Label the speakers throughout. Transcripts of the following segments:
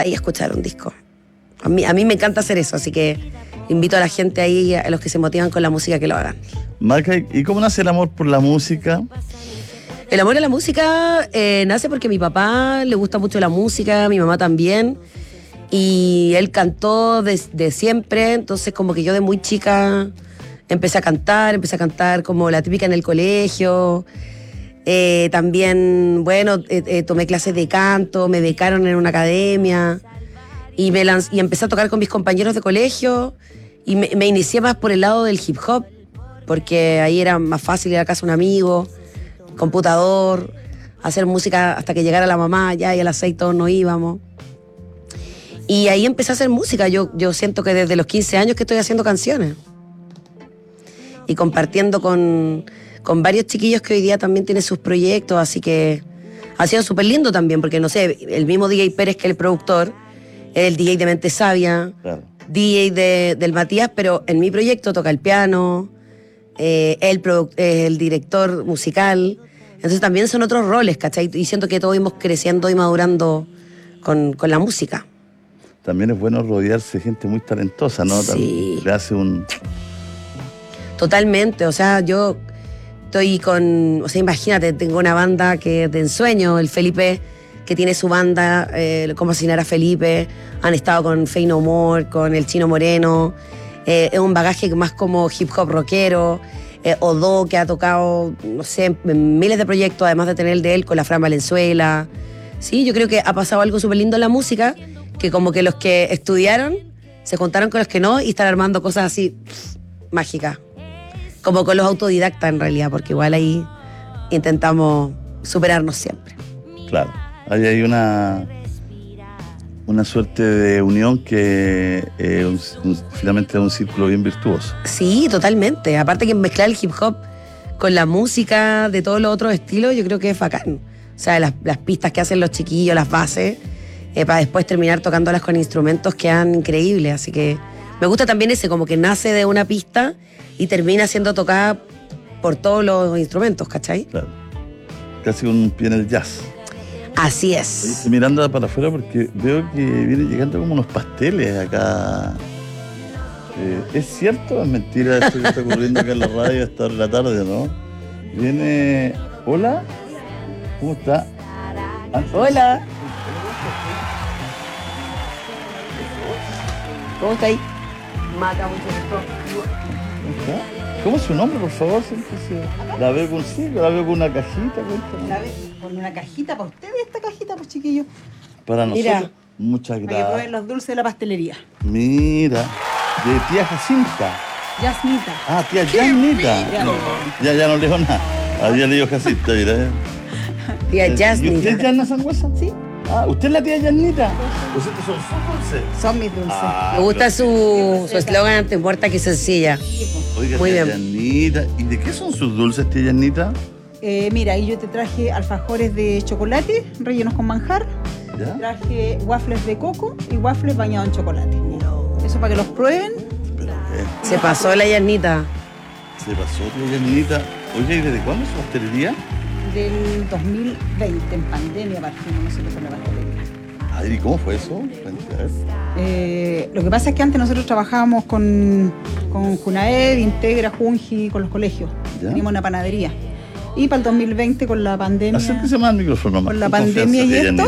Speaker 1: ahí a escuchar un disco. A mí me encanta hacer eso, así que invito a la gente ahí, a los que se motivan con la música, que lo hagan.
Speaker 2: Maca, ¿y cómo nace el amor por la música?
Speaker 1: El amor a la música nace porque a mi papá le gusta mucho la música, a mi mamá también, y él cantó de siempre, entonces como que yo de muy chica empecé a cantar como la típica en el colegio. También, bueno, tomé clases de canto, me becaron en una academia y empecé a tocar con mis compañeros de colegio y me inicié más por el lado del hip hop, porque ahí era más fácil ir a casa de un amigo, computador, hacer música hasta que llegara la mamá, ya y a las 6 todos nos íbamos. Y ahí empecé a hacer música. Yo siento que desde los 15 años que estoy haciendo canciones y compartiendo con varios chiquillos que hoy día también tienen sus proyectos, así que ha sido súper lindo también, porque no sé, el mismo DJ Pérez, que es el productor, es el DJ de Mente Sabia, claro. DJ del Matías, pero en mi proyecto toca el piano, el director musical, entonces también son otros roles, ¿cachai? Y siento que todos íbamos creciendo y madurando con la música.
Speaker 2: También es bueno rodearse de gente muy talentosa, ¿no?
Speaker 1: Sí.
Speaker 2: Le hace un...
Speaker 1: Totalmente, o sea, yo estoy o sea, imagínate, tengo una banda que de ensueño, el Felipe, que tiene su banda, Cómo Asesinar a Felipe, han estado con Faye No More, con el Chino Moreno, es un bagaje más como hip hop rockero, Odo, que ha tocado, no sé, miles de proyectos, además de tener el de él con la Fran Valenzuela. Sí, yo creo que ha pasado algo súper lindo en la música, que como que los que estudiaron se juntaron con los que no y están armando cosas así mágicas. Como con los autodidactas en realidad, porque igual ahí intentamos superarnos siempre.
Speaker 2: Claro, ahí hay una suerte de unión que finalmente es un círculo bien virtuoso.
Speaker 1: Sí, totalmente. Aparte que mezclar el hip hop con la música de todos los otros estilos, yo creo que es bacán. O sea, las pistas que hacen los chiquillos, las bases, para después terminar tocándolas con instrumentos quedan increíbles. Así que me gusta también ese, como que nace de una pista y termina siendo tocada por todos los instrumentos, ¿cachai?
Speaker 2: Claro. Casi un pie en el jazz.
Speaker 1: Así es.
Speaker 2: Estoy mirando para afuera porque veo que vienen llegando como unos pasteles acá. ¿Es cierto o es mentira esto que está ocurriendo acá en la radio a esta hora de la tarde, no? Viene... Hola. ¿Cómo está?
Speaker 1: Hola. ¿Cómo está ahí? Mata mucho esto.
Speaker 2: ¿Cómo es su nombre, por favor? La veo con una cajita.
Speaker 3: La veo con una cajita para ustedes, esta cajita, pues chiquillos.
Speaker 2: Para nosotros.
Speaker 1: Mira,
Speaker 2: muchas gracias.
Speaker 3: Para que prueben los dulces de la pastelería.
Speaker 2: Mira, de tía Jacinta.
Speaker 3: Yasmita.
Speaker 2: Ah, tía Yasmita. Ya no leo nada. Había leído Jacinta, mira.
Speaker 1: Tía Yasmita.
Speaker 2: ¿Y usted es Yasna Sangüesa?
Speaker 3: Sí.
Speaker 2: Ah, ¿usted es la tía Yasnita? ¿Ustedes son sus dulces?
Speaker 3: Son mis dulces.
Speaker 1: Me gusta su eslogan, antes muerta que sencilla.
Speaker 2: Oiga,
Speaker 1: muy
Speaker 2: tía
Speaker 1: bien.
Speaker 2: Yasnita. ¿Y de qué son sus dulces, tía Yasnita?
Speaker 3: Mira, ahí yo te traje alfajores de chocolate rellenos con manjar.
Speaker 2: ¿Ya?
Speaker 3: Traje waffles de coco y waffles bañados en chocolate. Eso para que los prueben.
Speaker 2: Pero,
Speaker 1: Se pasó la Yasnita.
Speaker 2: se pasó, tía Yasnita. Oye, ¿y desde cuándo es su pastelería?
Speaker 3: Del 2020, en pandemia partimos nosotros con la pastelería.
Speaker 2: Ay, ¿y cómo fue eso? Cuéntame, a ver.
Speaker 3: Lo que pasa es que antes nosotros trabajábamos con Junaed, Integra, Junji, con los colegios.
Speaker 2: ¿Ya?
Speaker 3: Teníamos una panadería. Y para el 2020 con la pandemia...
Speaker 2: Acérquese más al micrófono, más.
Speaker 3: Con la pandemia y esto.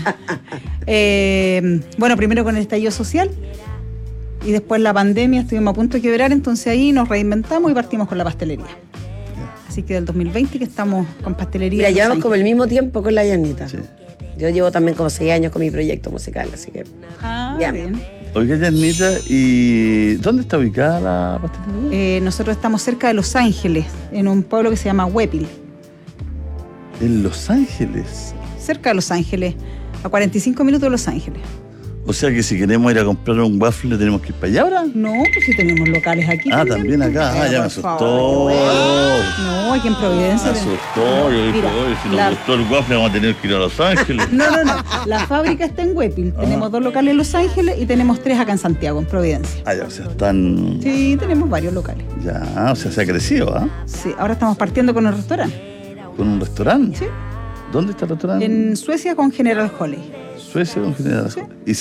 Speaker 3: Bueno, primero con el estallido social y después la pandemia, estuvimos a punto de quebrar, entonces ahí nos reinventamos y partimos con la pastelería. Así que del 2020 que estamos con pastelería.
Speaker 1: Mira, llevamos como el mismo tiempo con la Yasmita.
Speaker 2: Sí.
Speaker 1: Yo llevo también como 6 años con mi proyecto musical, así que...
Speaker 3: Ah,
Speaker 1: Ya.
Speaker 3: bien.
Speaker 2: Oiga, Yasmita, ¿y dónde está ubicada la pastelería?
Speaker 3: Nosotros estamos cerca de Los Ángeles, en un pueblo que se llama Huépil.
Speaker 2: En Los Ángeles.
Speaker 3: Cerca de Los Ángeles, a 45 minutos de Los Ángeles.
Speaker 2: O sea que si queremos ir a comprar un waffle, ¿tenemos que ir para allá ahora?
Speaker 3: No, pues si tenemos locales aquí.
Speaker 2: Ah, también acá. Ah, ya me
Speaker 3: Por
Speaker 2: asustó.
Speaker 3: favor, qué bueno. No, aquí en
Speaker 2: Me
Speaker 3: Providencia.
Speaker 2: asustó. Yo dije,
Speaker 3: Mira,
Speaker 2: oye, si nos
Speaker 3: la-
Speaker 2: gustó el waffle, vamos a tener que ir a Los Ángeles.
Speaker 3: No. La fábrica está en Huépil. Tenemos 2 locales en Los Ángeles y tenemos 3 acá en Santiago, en Providencia.
Speaker 2: Ah, ya, o sea, están...
Speaker 3: Sí, tenemos varios locales.
Speaker 2: Ya, o sea, se ha crecido, ¿ah?
Speaker 3: Sí, ahora estamos partiendo con el restaurante.
Speaker 2: ¿Con un restaurante?
Speaker 3: Sí.
Speaker 2: ¿Dónde está el restaurante?
Speaker 3: En Suecia con General Holley.
Speaker 2: Suecia con General.
Speaker 3: Sí.
Speaker 2: ¿Y